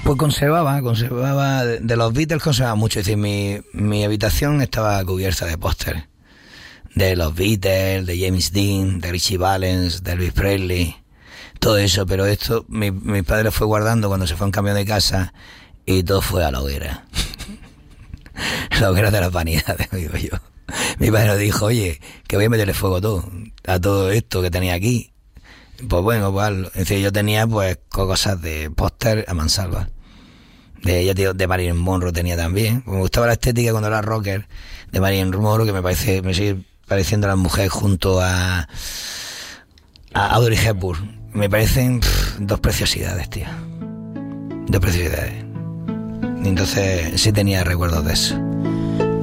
Pues conservaba de los Beatles, conservaba mucho. Es decir, mi habitación estaba cubierta de pósteres. De los Beatles, de James Dean, de Richie Valens, de Elvis Presley, todo eso. Pero esto mi padre lo fue guardando cuando se fue en cambio de casa y todo fue a la hoguera. La hoguera de las vanidades, digo yo. Mi padre nos dijo, oye, que voy a meterle fuego a todo esto que tenía aquí. Pues bueno, pues es decir, yo tenía pues cosas de póster a mansalva. De Marilyn Monroe tenía también. Me gustaba la estética cuando era rocker de Marilyn Monroe, que me sigue pareciendo la mujer junto a Audrey Hepburn. Me parecen dos preciosidades, tío. Dos preciosidades. Y entonces sí tenía recuerdos de eso.